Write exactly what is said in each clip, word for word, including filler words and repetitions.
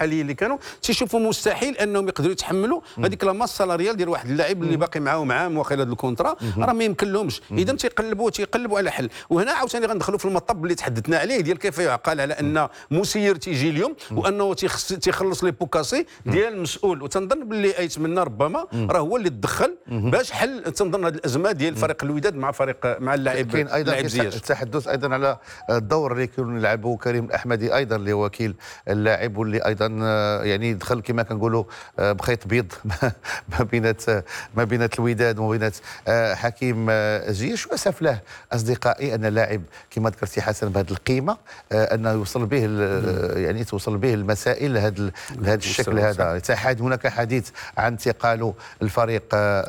الحاليين اللي كانوا تيشوفوا مستحيل انهم يقدروا يتحملوا هذيك لا ماس سالاريال ديال واحد اللاعب اللي باقي معاهم عام واخا هذا الكونترا، راه ما يمكن لهمش. اذا تيقلبوا تيقلبوا على حل. وهنا عاوتاني غندخلوا في المطب اللي تحدثنا عليه ديال كيف يعقل على ان مسير تيجي اليوم وانه تيخلص لي بوكاسي ديال المسؤول. وتنظن باللي ايتمنى ربما راه هو اللي تدخل باش حل تنظن هذه الازمه ديال فريق الوداد مع فريق مع اللاعب كاين ايضا التحدث ايضا على الدور اللي كيكون يلعبه كريم الاحمدي ايضا اللي هو وكيل اللاعب واللي ايضا يعني دخل كما كنقولوا بخيط بيض ما بينات ما بينات الوداد وما بينات حكيم زياش. واسف له اصدقائي ان لاعب كما ذكرتي حسن بهذه القيمه انه يوصل به يعني توصل به المسائل لهذا لهذا الشكل هذا. تحد هناك حديث عن انتقال الفريق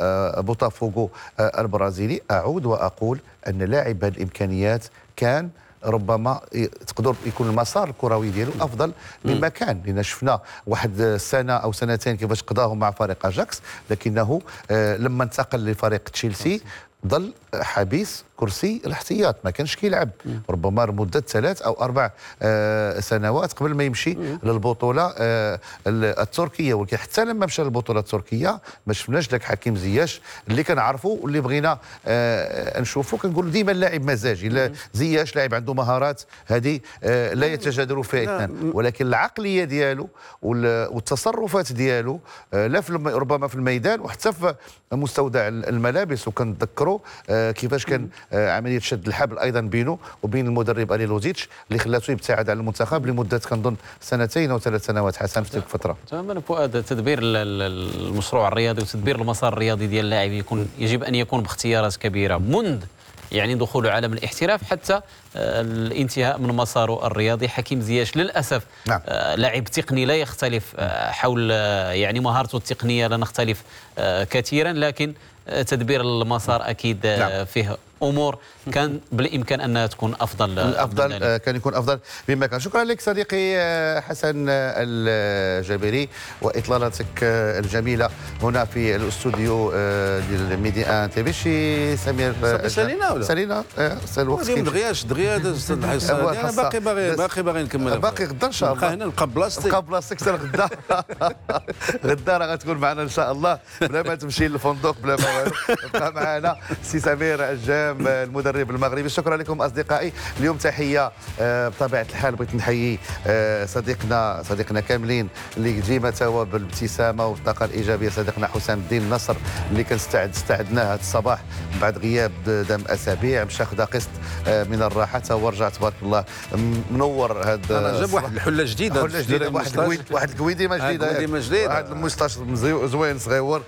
بوتافوغو البرازيلي. اعود واقول ان لاعب بهذه الامكانيات كان ربما تقدر يكون المسار الكروي ديالو افضل مما كان، لان شفنا واحد سنه او سنتين كيفاش قضاهم مع فريق اجاكس، لكنه لما انتقل لفريق تشيلسي ظل حبيس كرسي الاحتياط، ما كانش كيلعب ربما لمده ثلاث او اربع آه سنوات قبل ما يمشي للبطوله آه التركيه. ولكن حتى لما مشى للبطوله التركيه ما شفناش ذاك حكيم زياش اللي كنعرفوا واللي بغينا آه نشوفوا. كنقولوا ديما اللاعب مزاجي، زياش لاعب عنده مهارات هذه آه لا يتجادل فيها اثنان، ولكن العقليه ديالو والتصرفات ديالو آه لا في ربما في الميدان وحتى في مستودع الملابس. وكنتذكروا آه كيفاش كان عمليه شد الحبل ايضا بينه وبين المدرب الي لوزيتش اللي خلاته يبتعد عن المنتخب لمده كنظن سنتين او ثلاث سنوات حسن في تلك الفتره. تماما فؤاد. تدبير المشروع الرياضي وتدبير المسار الرياضي ديال اللاعب يكون يجب ان يكون باختيارات كبيره منذ يعني دخوله عالم الاحتراف حتى الانتهاء من مساره الرياضي. حكيم زياش للاسف نعم. لاعب تقني لا يختلف حول يعني مهارته التقنيه لا نختلف كثيرا، لكن تدبير المسار اكيد نعم. فيه امور كان بالامكان انها تكون افضل. الافضل كان يكون افضل مما كان. شكرا لك صديقي حسن الجابري واطلالتك الجميله هنا في الاستوديو ديال ميدي ان تي في. شي سمير سالينا ولا سالينا سال الوقت دغياش دغيا استاذ حسن انا باقي باغي باقي باغي نكمل باقي غدا ان شاء الله. نبقى هنا نلقى بلاصتي نلقى بلاصتك حتى غدا. غدا راه غتكون معنا ان شاء الله بلا ما تمشي للفندق بلا ما والو. بقى معنا سي سمير عجام المدرب المغربي. شكرا لكم اصدقائي. اليوم تحيه بطبيعه الحال بغيت نحيي صديقنا صديقنا كاملين اللي ديما توا بالابتسامه والطاقه الايجابيه، صديقنا حسام الدين النصر اللي كنستعد استعدناه هذا الصباح بعد غياب دام اسابيع، مشى خدا قسط من الراحه تا هو رجع تبارك الله منور. هذا جاب واحد الحله جديده حله جديده واحد الكويد واحد الكويديمه جديده واحد المستاش زوين صغيور.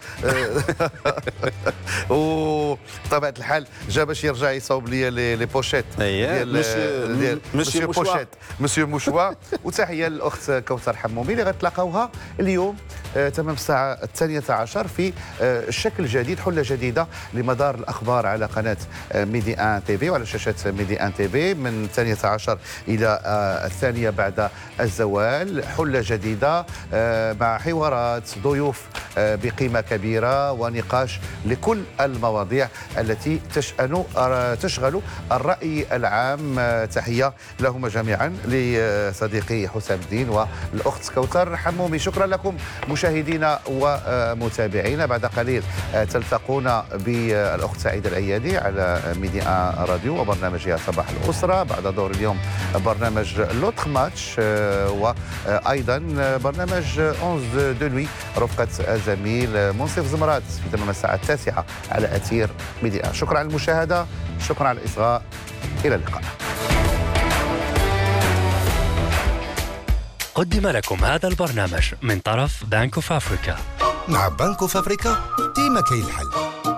وبطبيعه الحال جا باش يرجع يصاوب لي لي بوشيت ديال مسيو بوشيت مسيو موشوا. وتحيه للاخت كوثر حمومي اللي غتلاقاوها اليوم تمام الساعه الثانيه عشر في شكل جديد، حله جديده لمدار الاخبار على قناه ميدي ان تي في وعلى شاشات ميدي ان تي في من الثانيه عشر الى الثانيه بعد الزوال. حله جديده مع حوارات ضيوف بقيمه كبيره ونقاش لكل المواضيع التي تشأن تشغل الرأي العام. تحية لهما جميعا لصديقي حسام الدين والأخت كوثر حمومي. شكرا لكم مشاهدينا ومتابعينا. بعد قليل تلتقون بالأخت سعيدة الأيادي على ميدي ان راديو وبرنامجها صباح الأسرة. بعد دور اليوم برنامج لوتر ماتش وأيضا برنامج أونز دو نوي رفقة الزميل منصف زمرات في تمام الساعة التاسعة على أثير ميدي ان. شكرا على المشاهدة، شكرا على الإصغاء، إلى اللقاء. قدم لكم هذا البرنامج من طرف بنك اوف افريكا. مع بنك اوف افريكا ديما كاين الحل.